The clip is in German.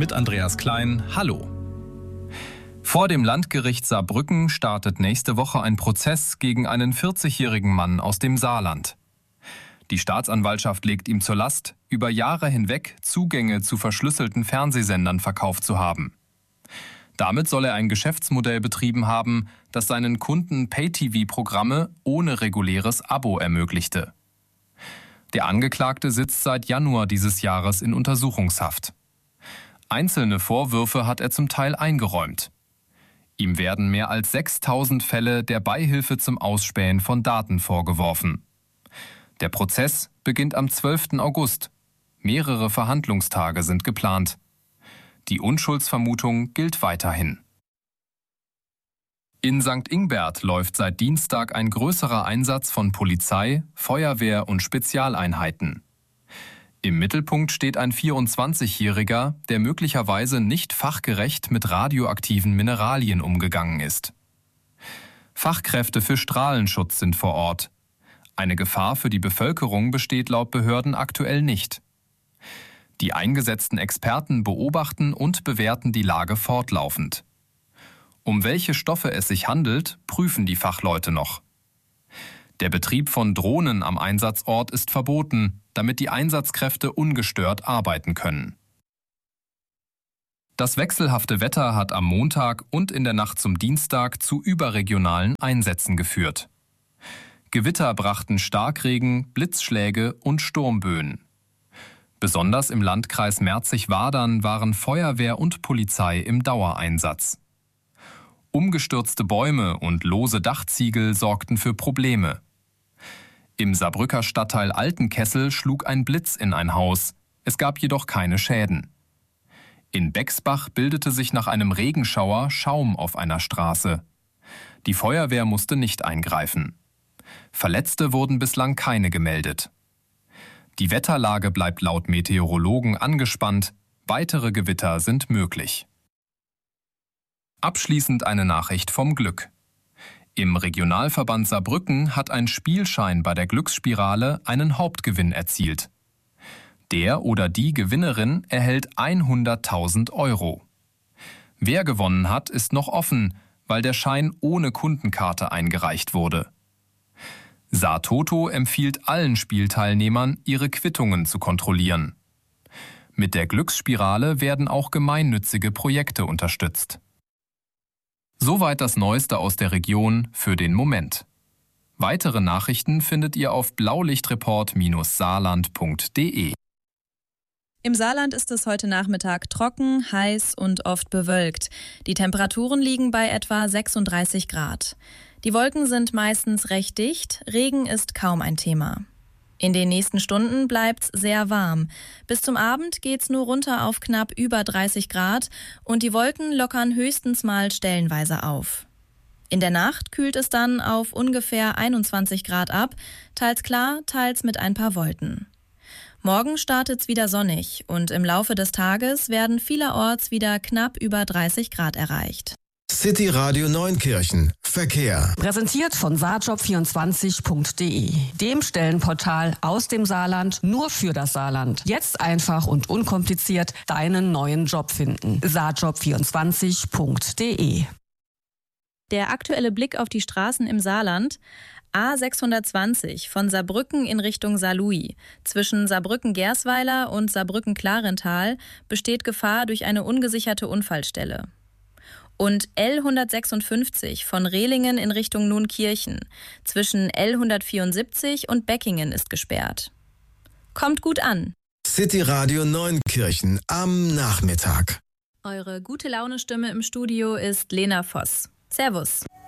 mit Andreas Klein. Hallo. Vor dem Landgericht Saarbrücken startet nächste Woche ein Prozess gegen einen 40-jährigen Mann aus dem Saarland. Die Staatsanwaltschaft legt ihm zur Last, über Jahre hinweg Zugänge zu verschlüsselten Fernsehsendern verkauft zu haben. Damit soll er ein Geschäftsmodell betrieben haben, das seinen Kunden Pay-TV-Programme ohne reguläres Abo ermöglichte. Der Angeklagte sitzt seit Januar dieses Jahres in Untersuchungshaft. Einzelne Vorwürfe hat er zum Teil eingeräumt. Ihm werden mehr als 6.000 Fälle der Beihilfe zum Ausspähen von Daten vorgeworfen. Der Prozess beginnt am 12. August. Mehrere Verhandlungstage sind geplant. Die Unschuldsvermutung gilt weiterhin. In St. Ingbert läuft seit Dienstag ein größerer Einsatz von Polizei, Feuerwehr und Spezialeinheiten. Im Mittelpunkt steht ein 24-Jähriger, der möglicherweise nicht fachgerecht mit radioaktiven Mineralien umgegangen ist. Fachkräfte für Strahlenschutz sind vor Ort. Eine Gefahr für die Bevölkerung besteht laut Behörden aktuell nicht. Die eingesetzten Experten beobachten und bewerten die Lage fortlaufend. Um welche Stoffe es sich handelt, prüfen die Fachleute noch. Der Betrieb von Drohnen am Einsatzort ist verboten, damit die Einsatzkräfte ungestört arbeiten können. Das wechselhafte Wetter hat am Montag und in der Nacht zum Dienstag zu überregionalen Einsätzen geführt. Gewitter brachten Starkregen, Blitzschläge und Sturmböen. Besonders im Landkreis Merzig-Wadern waren Feuerwehr und Polizei im Dauereinsatz. Umgestürzte Bäume und lose Dachziegel sorgten für Probleme. Im Saarbrücker Stadtteil Altenkessel schlug ein Blitz in ein Haus. Es gab jedoch keine Schäden. In Bexbach bildete sich nach einem Regenschauer Schaum auf einer Straße. Die Feuerwehr musste nicht eingreifen. Verletzte wurden bislang keine gemeldet. Die Wetterlage bleibt laut Meteorologen angespannt. Weitere Gewitter sind möglich. Abschließend eine Nachricht vom Glück. Im Regionalverband Saarbrücken hat ein Spielschein bei der Glücksspirale einen Hauptgewinn erzielt. Der oder die Gewinnerin erhält 100.000 €. Wer gewonnen hat, ist noch offen, weil der Schein ohne Kundenkarte eingereicht wurde. Saartoto empfiehlt allen Spielteilnehmern, ihre Quittungen zu kontrollieren. Mit der Glücksspirale werden auch gemeinnützige Projekte unterstützt. Soweit das Neueste aus der Region für den Moment. Weitere Nachrichten findet ihr auf blaulichtreport-saarland.de. Im Saarland ist es heute Nachmittag trocken, heiß und oft bewölkt. Die Temperaturen liegen bei etwa 36 Grad. Die Wolken sind meistens recht dicht, Regen ist kaum ein Thema. In den nächsten Stunden bleibt's sehr warm. Bis zum Abend geht's nur runter auf knapp über 30 Grad und die Wolken lockern höchstens mal stellenweise auf. In der Nacht kühlt es dann auf ungefähr 21 Grad ab, teils klar, teils mit ein paar Wolken. Morgen startet's wieder sonnig und im Laufe des Tages werden vielerorts wieder knapp über 30 Grad erreicht. City Radio Neunkirchen. Verkehr. Präsentiert von saarjob24.de, dem Stellenportal aus dem Saarland nur für das Saarland. Jetzt einfach und unkompliziert deinen neuen Job finden. saarjob24.de. Der aktuelle Blick auf die Straßen im Saarland. A620 von Saarbrücken in Richtung Saarlouis. Zwischen Saarbrücken-Gersweiler und Saarbrücken-Klarental besteht Gefahr durch eine ungesicherte Unfallstelle. Und L156 von Rehlingen in Richtung Nunkirchen. Zwischen L174 und Beckingen ist gesperrt. Kommt gut an. City Radio Neunkirchen am Nachmittag. Eure gute Laune-Stimme im Studio ist Lena Voss. Servus.